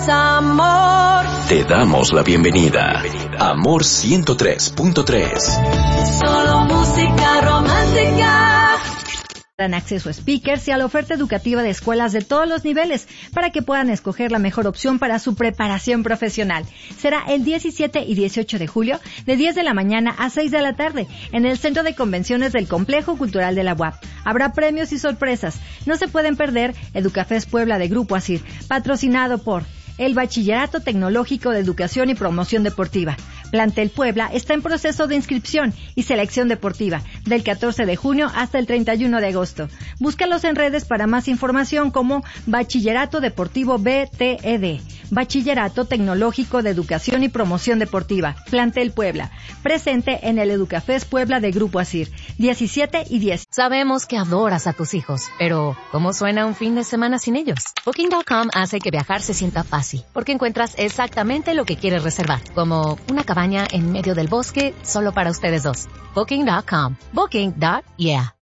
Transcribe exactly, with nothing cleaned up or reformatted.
Amor. Te damos la bienvenida. Amor ciento tres punto tres. Solo música romántica. Dan acceso a speakers y a la oferta educativa de escuelas de todos los niveles para que puedan escoger la mejor opción para su preparación profesional. Será el diecisiete y dieciocho de julio de diez de la mañana a seis de la tarde en el Centro de Convenciones del Complejo Cultural de la U A P. Habrá premios y sorpresas. No se pueden perder Educafest Puebla de Grupo ASIR, patrocinado por el Bachillerato Tecnológico de Educación y Promoción Deportiva. Plantel Puebla está en proceso de inscripción y selección deportiva del catorce de junio hasta el treinta y uno de agosto. Búscalos en redes para más información como Bachillerato Deportivo B T E D, Bachillerato Tecnológico de Educación y Promoción Deportiva. Plantel Puebla, presente en el Educafest Puebla de Grupo ASIR, diecisiete y diez. Sabemos que adoras a tus hijos, pero ¿cómo suena un fin de semana sin ellos? Booking punto com hace que viajar se sienta fácil, porque encuentras exactamente lo que quieres reservar, como una cabaña en medio del bosque solo para ustedes dos. Booking punto com. Booking. Yeah.